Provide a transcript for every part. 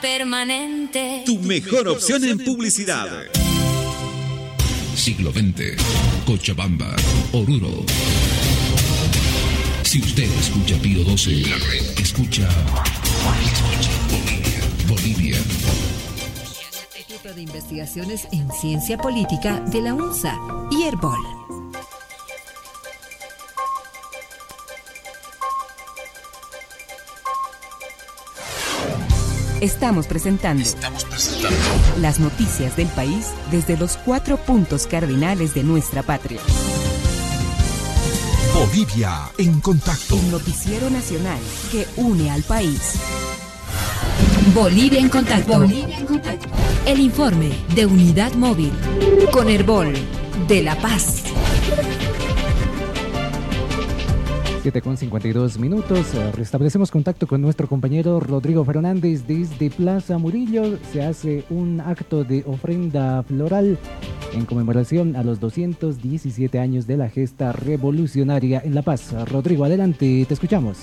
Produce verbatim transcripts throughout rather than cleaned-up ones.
permanente. Tu mejor opción en publicidad. Siglo veinte, Cochabamba, Oruro. Si usted escucha Pío doce, escucha, escucha Bolivia, Bolivia. Instituto de Investigaciones en Ciencia Política de la UNSA y Herbol. Estamos presentando, Estamos presentando las noticias del país desde los cuatro puntos cardinales de nuestra patria. Bolivia en contacto. El noticiero nacional que une al país. Bolivia en contacto. Bolivia en contacto. El informe de Unidad Móvil con Herbol de La Paz. siete con cincuenta y dos minutos. Restablecemos contacto con nuestro compañero Rodrigo Fernández desde Plaza Murillo. Se hace un acto de ofrenda floral en conmemoración a los doscientos diecisiete años de la gesta revolucionaria en La Paz. Rodrigo, adelante, te escuchamos.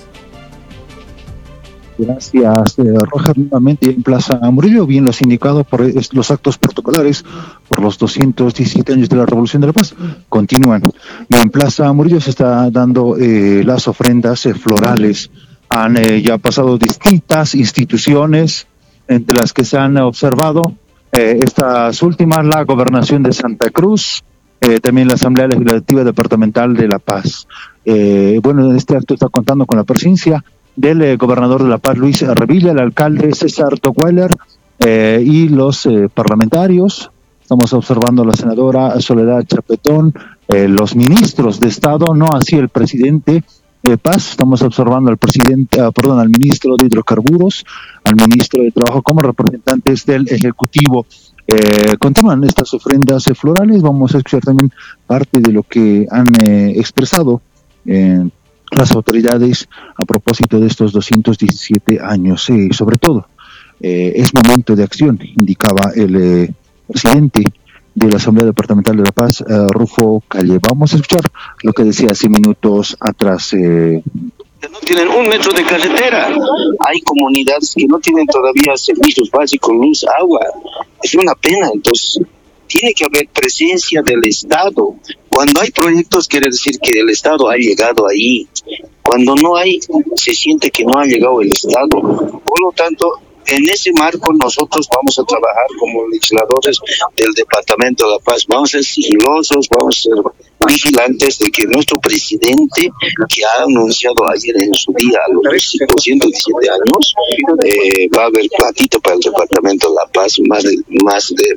Gracias, eh, Roger. Nuevamente en Plaza Murillo, bien los indicados por es, los actos protocolares por los doscientos diecisiete años de la Revolución de la Paz continúan. Y en Plaza Murillo se está dando eh, las ofrendas eh, florales. Han eh, ya pasado distintas instituciones, entre las que se han observado eh, estas últimas, la Gobernación de Santa Cruz, eh, también la Asamblea Legislativa Departamental de La Paz. Eh, bueno, este acto está contando con la presencia del eh, gobernador de La Paz, Luis Revilla, el alcalde César Togweiler eh, y los eh, parlamentarios. Estamos observando a la senadora Soledad Chapetón, eh, los ministros de Estado, no así el presidente de Paz. Estamos observando al presidente, uh, perdón, al ministro de Hidrocarburos, al ministro de Trabajo como representantes del Ejecutivo. Eh, continúan estas ofrendas eh, florales. Vamos a escuchar también parte de lo que han eh, expresado eh, las autoridades a propósito de estos doscientos diecisiete años. Eh, sobre todo, eh, es momento de acción, indicaba el eh, presidente de la Asamblea Departamental de La Paz, eh, Rufo Calle. Vamos a escuchar lo que decía hace minutos atrás. Eh. No tienen un metro de carretera. Hay comunidades que no tienen todavía servicios básicos, luz, agua. Es una pena. Entonces, tiene que haber presencia del Estado. Cuando hay proyectos, quiere decir que el Estado ha llegado ahí. Cuando no hay, se siente que no ha llegado el Estado. Por lo tanto, en ese marco nosotros vamos a trabajar como legisladores del Departamento de La Paz. Vamos a ser sigilosos, vamos a ser vigilantes de que nuestro presidente, que ha anunciado ayer en su día a los doscientos diecisiete años, eh, va a haber platito para el Departamento de La Paz, más de más de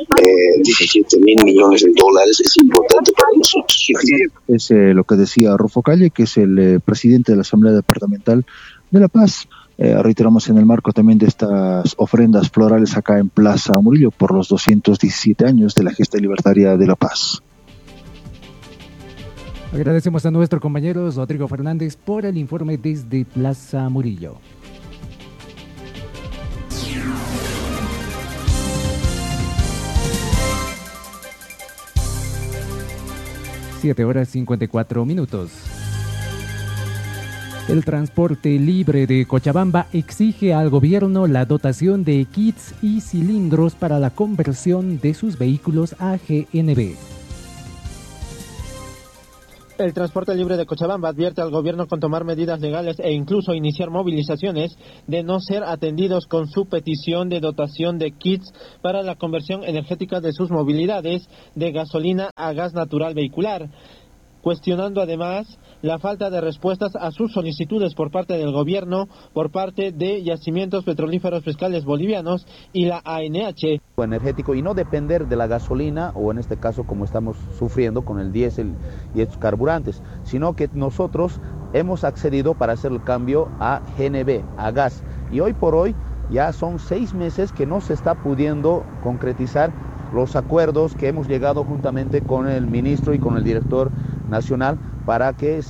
eh, diecisiete mil millones de dólares. Es importante para nosotros. Es eh, lo que decía Rufo Calle, que es el eh, presidente de la Asamblea Departamental de La Paz. Eh, reiteramos en el marco también de estas ofrendas florales acá en Plaza Murillo por los doscientos diecisiete años de la gesta libertaria de La Paz. Agradecemos a nuestro compañero Rodrigo Fernández por el informe desde Plaza Murillo. Siete horas cincuenta y cuatro minutos. El transporte libre de Cochabamba exige al gobierno la dotación de kits y cilindros para la conversión de sus vehículos a G N V. El transporte libre de Cochabamba advierte al gobierno con tomar medidas legales e incluso iniciar movilizaciones de no ser atendidos con su petición de dotación de kits para la conversión energética de sus movilidades de gasolina a gas natural vehicular, cuestionando además la falta de respuestas a sus solicitudes por parte del gobierno, por parte de Yacimientos Petrolíferos Fiscales Bolivianos y la A N H. Energético y no depender de la gasolina, o en este caso como estamos sufriendo con el diésel y estos carburantes, sino que nosotros hemos accedido para hacer el cambio a G N V, a gas, y hoy por hoy ya son seis meses que no se está pudiendo concretizar los acuerdos que hemos llegado juntamente con el ministro y con el director nacional para que se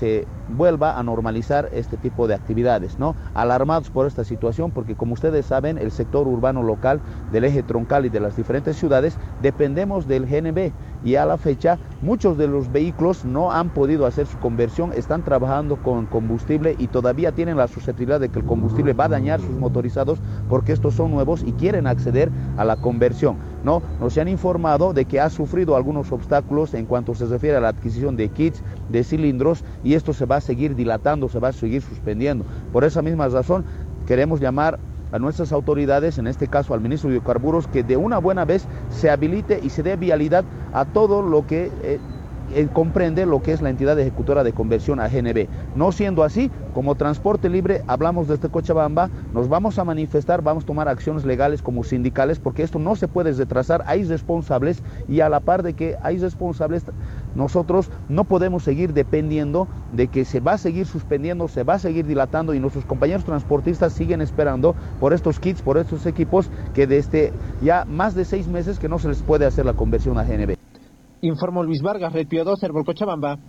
vuelva a normalizar este tipo de actividades, ¿no? Alarmados por esta situación, porque como ustedes saben, el sector urbano local del eje troncal y de las diferentes ciudades dependemos del G N B, y a la fecha muchos de los vehículos no han podido hacer su conversión, están trabajando con combustible y todavía tienen la susceptibilidad de que el combustible va a dañar sus motorizados porque estos son nuevos y quieren acceder a la conversión, ¿no? Nos han informado de que ha sufrido algunos obstáculos en cuanto se refiere a la adquisición de kits, de cilindros, y esto se va a seguir dilatando, se va a seguir suspendiendo. Por esa misma razón queremos llamar a nuestras autoridades, en este caso al ministro de Hidrocarburos, que de una buena vez se habilite y se dé vialidad a todo lo que eh, eh, comprende lo que es la entidad ejecutora de conversión a G N B. No siendo así, como Transporte Libre, hablamos desde Cochabamba, nos vamos a manifestar, vamos a tomar acciones legales como sindicales, porque esto no se puede retrasar, hay responsables, y a la par de que hay responsables, nosotros no podemos seguir dependiendo de que se va a seguir suspendiendo, se va a seguir dilatando, y nuestros compañeros transportistas siguen esperando por estos kits, por estos equipos, que desde ya más de seis meses que no se les puede hacer la conversión a G N B. Informó Luis Vargas, Red Pío dos, Herbol Cochabamba.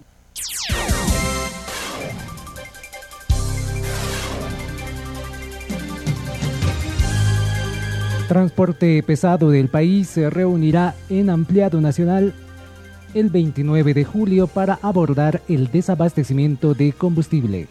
Transporte pesado del país se reunirá en ampliado nacional el veintinueve de julio para abordar el desabastecimiento de combustible.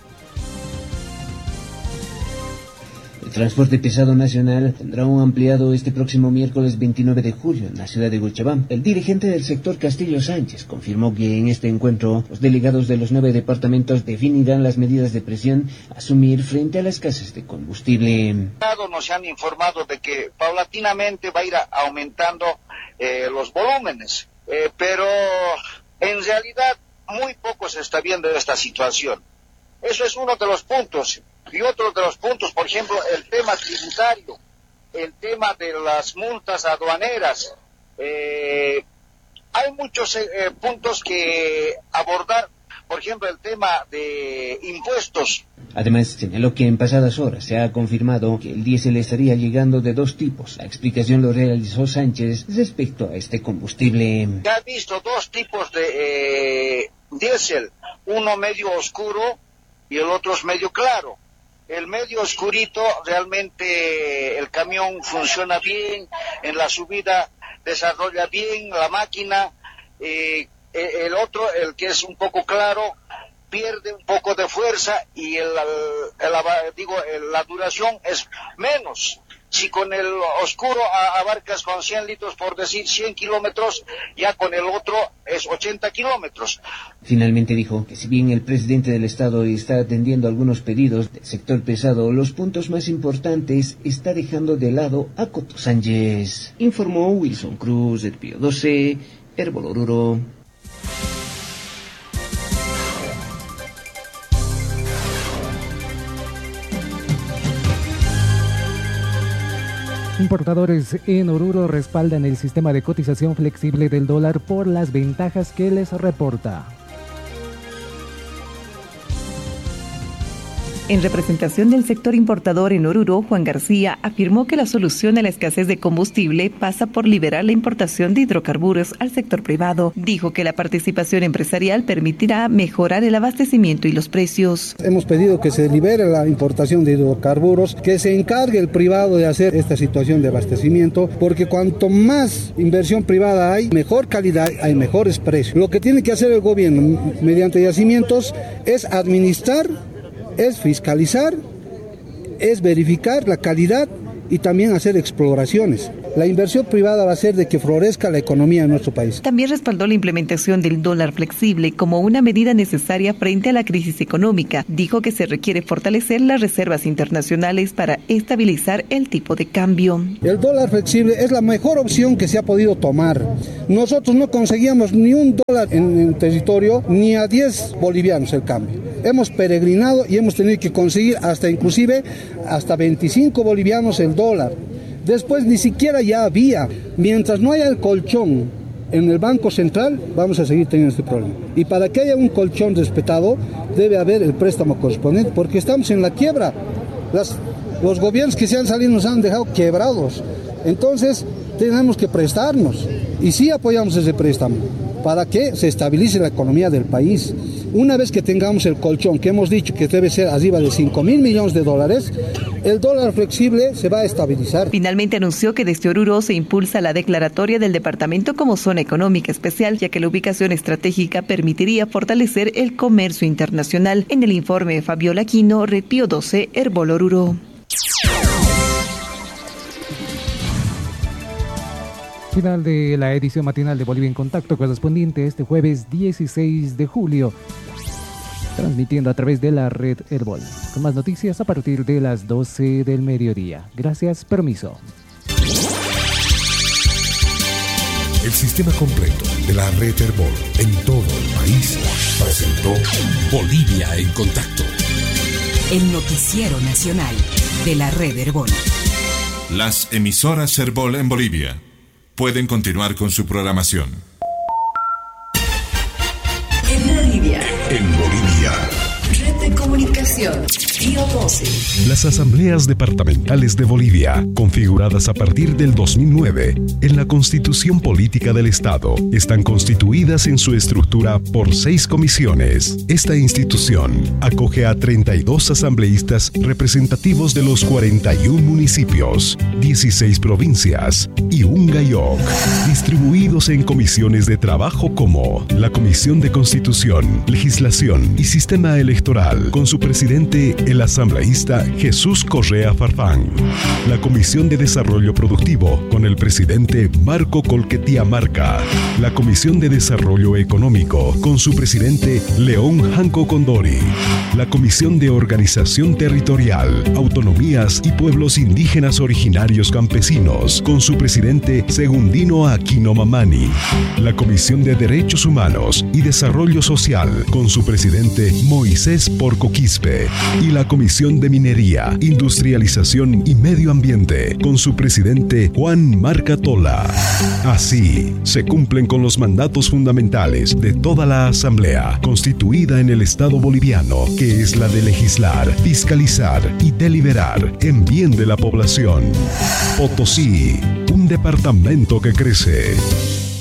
El transporte pesado nacional tendrá un ampliado este próximo miércoles veintinueve de julio en la ciudad de Cochabamba. El dirigente del sector, Castillo Sánchez, confirmó que en este encuentro los delegados de los nueve departamentos definirán las medidas de presión a asumir frente a la escasez de combustible. Nos han informado de que paulatinamente va a ir aumentando eh, los volúmenes, eh, pero en realidad muy poco se está viendo esta situación. Eso es uno de los puntos. Y otro de los puntos, por ejemplo, el tema tributario, el tema de las multas aduaneras. Eh, hay muchos eh, puntos que abordar, por ejemplo, el tema de impuestos. Además, señaló que en pasadas horas se ha confirmado que el diésel estaría llegando de dos tipos. La explicación lo realizó Sánchez respecto a este combustible. Ya ha visto dos tipos de eh, diésel, uno medio oscuro y el otro es medio claro. El medio oscurito, realmente el camión funciona bien, en la subida desarrolla bien la máquina, eh, el otro, el que es un poco claro, pierde un poco de fuerza y el, el, el digo el, la duración es menos. Si con el oscuro abarcas con cien litros, por decir cien kilómetros, ya con el otro es ochenta kilómetros. Finalmente dijo que si bien el presidente del Estado está atendiendo algunos pedidos del sector pesado, los puntos más importantes está dejando de lado a Coto Sánchez. Informó Wilson Cruz, del Pío doce, Herbol Oruro. Importadores en Oruro respaldan el sistema de cotización flexible del dólar por las ventajas que les reporta. En representación del sector importador en Oruro, Juan García afirmó que la solución a la escasez de combustible pasa por liberar la importación de hidrocarburos al sector privado. Dijo que la participación empresarial permitirá mejorar el abastecimiento y los precios. Hemos pedido que se libere la importación de hidrocarburos, que se encargue el privado de hacer esta situación de abastecimiento, porque cuanto más inversión privada hay, mejor calidad, hay mejores precios. Lo que tiene que hacer el gobierno mediante yacimientos es administrar, es fiscalizar, es verificar la calidad y también hacer exploraciones. La inversión privada va a hacer de que florezca la economía en nuestro país. También respaldó la implementación del dólar flexible como una medida necesaria frente a la crisis económica. Dijo que se requiere fortalecer las reservas internacionales para estabilizar el tipo de cambio. El dólar flexible es la mejor opción que se ha podido tomar. Nosotros no conseguíamos ni un dólar en el territorio, ni a diez bolivianos el cambio. Hemos peregrinado y hemos tenido que conseguir hasta inclusive hasta veinticinco bolivianos el dólar. Después ni siquiera ya había. Mientras no haya el colchón en el Banco Central, vamos a seguir teniendo este problema. Y para que haya un colchón respetado, debe haber el préstamo correspondiente, porque estamos en la quiebra. Las, los gobiernos que se han salido nos han dejado quebrados. Entonces, tenemos que prestarnos. Y sí apoyamos ese préstamo, para que se estabilice la economía del país. Una vez que tengamos el colchón, que hemos dicho que debe ser arriba de cinco mil millones de dólares, el dólar flexible se va a estabilizar. Finalmente anunció que desde Oruro se impulsa la declaratoria del departamento como zona económica especial, ya que la ubicación estratégica permitiría fortalecer el comercio internacional. En el informe de Fabiola Aquino, Red Pío doce, Herbol Oruro. Final de la edición matinal de Bolivia en Contacto, correspondiente este jueves dieciséis de julio, transmitiendo a través de la red Herbol. Con más noticias a partir de las doce del mediodía. Gracias, permiso. El sistema completo de la red Herbol en todo el país presentó Bolivia en Contacto, el noticiero nacional de la red Herbol. Las emisoras Herbol en Bolivia pueden continuar con su programación. En Bolivia. En Bolivia. Red de comunicación. Pío doce. Las asambleas departamentales de Bolivia, configuradas a partir del dos mil nueve en la Constitución Política del Estado, están constituidas en su estructura por seis comisiones. Esta institución acoge a treinta y dos asambleístas representativos de los cuarenta y un municipios, dieciséis provincias y un GAIOC, distribuidos en comisiones de trabajo como la Comisión de Constitución, Legislación y Sistema Electoral, con su presidente el asambleísta Jesús Correa Farfán, la Comisión de Desarrollo Productivo con el presidente Marco Colquetía Marca, la Comisión de Desarrollo Económico con su presidente León Janco Condori, la Comisión de Organización Territorial, Autonomías y Pueblos Indígenas Originarios Campesinos con su presidente Segundino Aquino Mamani, la Comisión de Derechos Humanos y Desarrollo Social con su presidente Moisés Porco Quispe y la Comisión de Minería, Industrialización y Medio Ambiente con su presidente Juan Marca Tola. Así, se cumplen con los mandatos fundamentales de toda la Asamblea constituida en el Estado boliviano, que es la de legislar, fiscalizar y deliberar en bien de la población. Potosí, un departamento que crece.